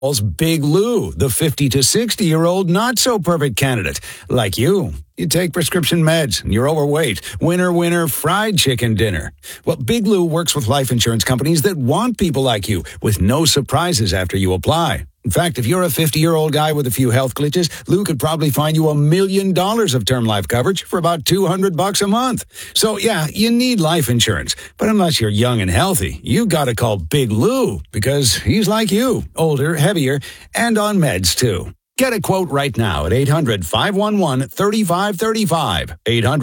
Big Lou, the 50 to 60-year-old not-so-perfect candidate. Like you. You take prescription meds, and you're overweight. Winner, fried chicken dinner. Well, Big Lou works with life insurance companies that want people like you, with no surprises after you apply. In fact, if you're a 50-year-old guy with a few health glitches, Lou could probably find you $1 million of term life coverage for about $200 a month. So, yeah, you need life insurance. But unless you're young and healthy, you gotta call Big Lou, because he's like you, older, heavier, and on meds, too. Get a quote right now at 800-511-3535,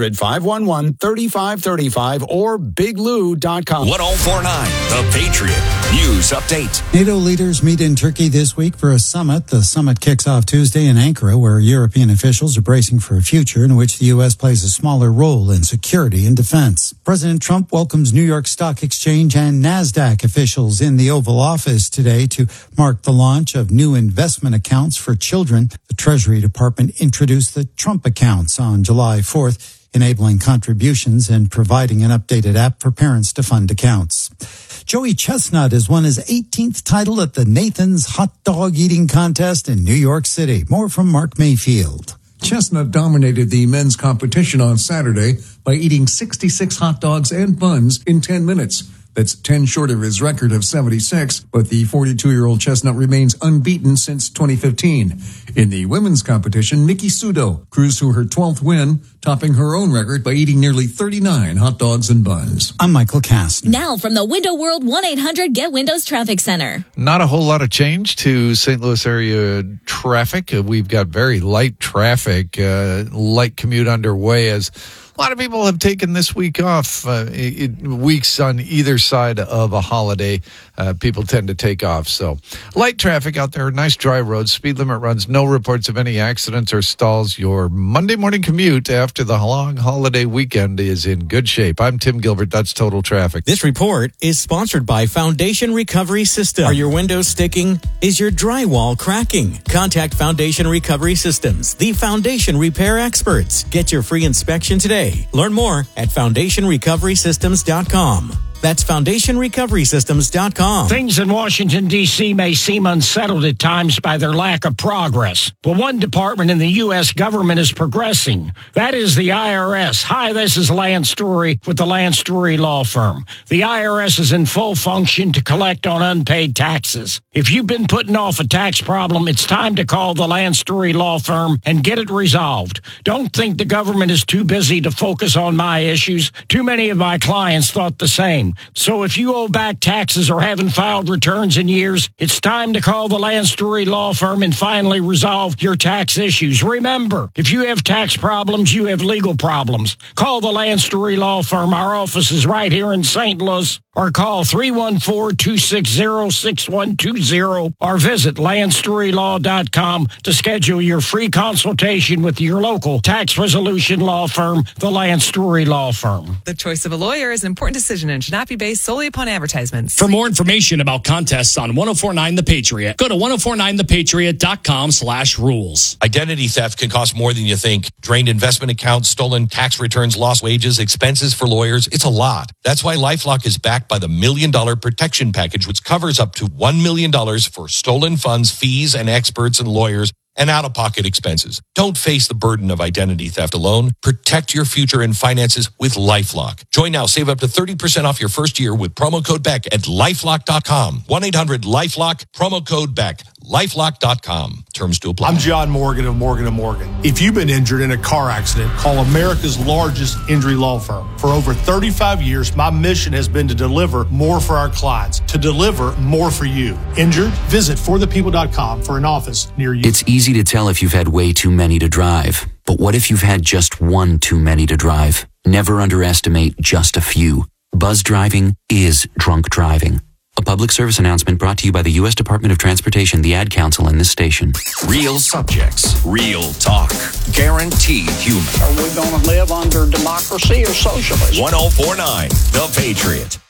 800-511-3535, or biglou.com. 1049, The Patriot News Update. NATO leaders meet in Turkey this week for a summit. The summit kicks off Tuesday in Ankara, where European officials are bracing for a future in which the U.S. plays a smaller role in security and defense. President Trump welcomes New York Stock Exchange and NASDAQ officials in the Oval Office today to mark the launch of new investment accounts for children. The Treasury Department introduced the Trump accounts on July 4th, enabling contributions and providing an updated app for parents to fund accounts. Joey Chestnut has won his 18th title at the Nathan's Hot Dog Eating Contest in New York City. More from Mark Mayfield. Chestnut dominated the men's competition on Saturday by eating 66 hot dogs and buns in 10 minutes. That's 10 short of his record of 76, but the 42-year-old Chestnut remains unbeaten since 2015. In the women's competition, Nikki Sudo cruised to her 12th win, topping her own record by eating nearly 39 hot dogs and buns. I'm Michael Caston. Now from the Window World 1-800-GET-WINDOWS Traffic Center. Not a whole lot of change to St. Louis area traffic. We've got very light traffic, light commute underway as a lot of people have taken this week off. Weeks on either side of a holiday, people tend to take off. So light traffic out there, nice dry roads, speed limit runs, no reports of any accidents or stalls. Your Monday morning commute after the long holiday weekend is in good shape. I'm Tim Gilbert. That's Total Traffic. This report is sponsored by Foundation Recovery System. Are your windows sticking? Is your drywall cracking? Contact Foundation Recovery Systems, the foundation repair experts. Get your free inspection today. Learn more at FoundationRecoverySystems.com. That's FoundationRecoverySystems.com. Things in Washington, D.C. may seem unsettled at times by their lack of progress. But one department in the U.S. government is progressing. That is the IRS. Hi, this is Lance Story with the Lance Story Law Firm. The IRS is in full function to collect on unpaid taxes. If you've been putting off a tax problem, it's time to call the Lance Story Law Firm and get it resolved. Don't think the government is too busy to focus on my issues. Too many of my clients thought the same. So if you owe back taxes or haven't filed returns in years, it's time to call the Lance Story Law Firm and finally resolve your tax issues. Remember, if you have tax problems, you have legal problems. Call the Lance Story Law Firm. Our office is right here in St. Louis. Or call 314-260-6120 or visit LanceStoryLaw.com to schedule your free consultation with your local tax resolution law firm, the Lance Story Law Firm. The choice of a lawyer is an important decision and should not be based solely upon advertisements. For more information about contests on 1049 The Patriot, go to 1049thepatriot.com/rules. Identity theft can cost more than you think. Drained investment accounts, stolen tax returns, lost wages, expenses for lawyers. It's a lot. That's why LifeLock is backed by the $1 Million Protection Package, which covers up to $1 million for stolen funds, fees, and experts and lawyers, and out-of-pocket expenses. Don't face the burden of identity theft alone. Protect your future and finances with LifeLock. Join now. Save up to 30% off your first year with promo code BECK at LifeLock.com. 1-800-LifeLock, promo code BECK. LifeLock.com. Terms to apply. I'm John Morgan of Morgan & Morgan. If you've been injured in a car accident, call America's largest injury law firm. For over 35 years, my mission has been to deliver more for our clients, to deliver more for you. Injured? Visit forthepeople.com for an office near you. It's easy to tell if you've had way too many to drive. But what if you've had just one too many to drive? Never underestimate just a few. Buzz driving is drunk driving. A public service announcement brought to you by the U.S. Department of Transportation, the Ad Council, and this station. Real subjects, real talk, guaranteed humor. Are we going to live under democracy or socialism? 1049 The Patriot.